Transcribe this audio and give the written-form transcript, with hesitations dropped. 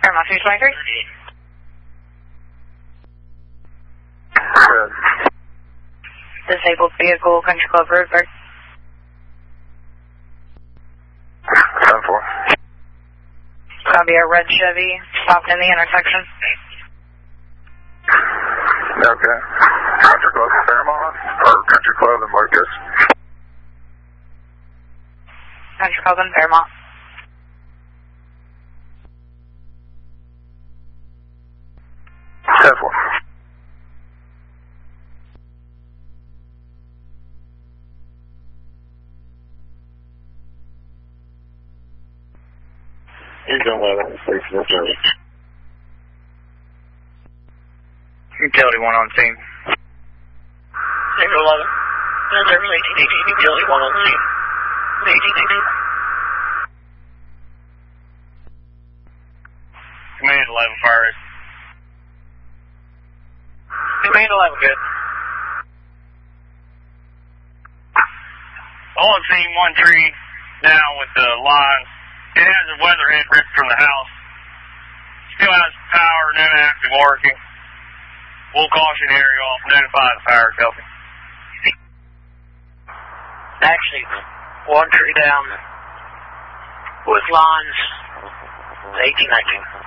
Paramount 223. Good. Disabled vehicle, Country Club Road, Bird. 10-4. Copy, a red Chevy stopped in the intersection. Okay. Country Club in Fairmont or Country Club in Lucas? Country Club in Fairmont. He's going 11, 6, Utility 1 on scene. 611. Another 1818, utility 1 on scene. 1818. Command 11 fire rate. Command 11, good. On scene 1 tree down with the lines. It has a weatherhead ripped from the house. Still has power, no active working. We'll caution area off, notify the fire company. Actually, 1 tree down with lines, 1819.